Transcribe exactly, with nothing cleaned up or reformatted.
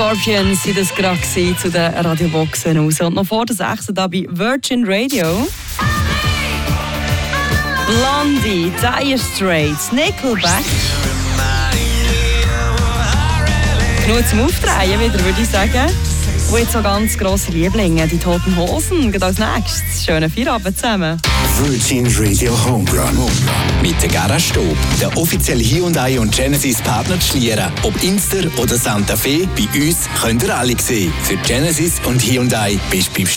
Scorpions sind das gerade zu den Radioboxen raus. Und noch vor der sechsten da bei Virgin Radio. Blondie, Dire Straits, Nickelback. Genug zum Aufdrehen wieder, würde ich sagen. Und jetzt so ganz grosse Lieblinge, die Toten Hosen. Geht als nächstes. Schönen Feierabend zusammen. Virgin Radio Homerun. Mit der Garage Stob, der offizielle Hyundai und Genesis Partner zu Schlieren. Ob Inster oder Santa Fe, bei uns könnt ihr alle sehen. Für Genesis und Hyundai bist du beim